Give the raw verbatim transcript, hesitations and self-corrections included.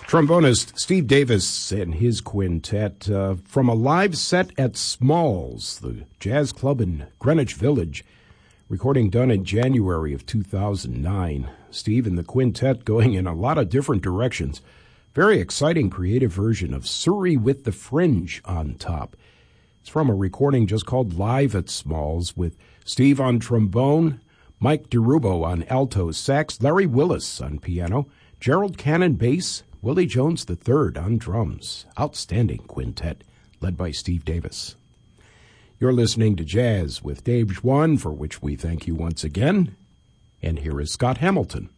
Trombonist Steve Davis and his quintet uh, from a live set at Smalls, the jazz club in Greenwich Village, recording done in January of two thousand nine. Steve and the quintet going in a lot of different directions. Very exciting creative version of Surrey with the Fringe on top. It's from a recording just called Live at Smalls with Steve on trombone, Mike DeRubo on alto sax, Larry Willis on piano, Gerald Cannon bass, Willie Jones the third on drums. Outstanding quintet led by Steve Davis. You're listening to Jazz with Dave Schwann, for which we thank you once again. And here is Scott Hamilton.